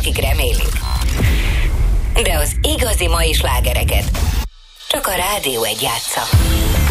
akik remélik. De az igazi mai slágereket csak a Rádió 1 játsza.